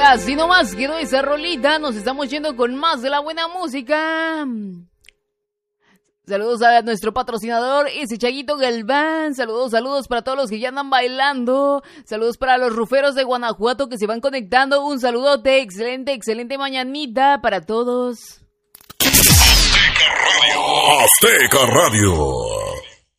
Así nomás quedó esa rolita. Nos estamos yendo con más de la buena música. Saludos a nuestro patrocinador, ese Chaguito Galván. Saludos para todos los que ya andan bailando. Saludos para los ruferos de Guanajuato que se van conectando. Un saludote, excelente mañanita para todos. Azteca Radio.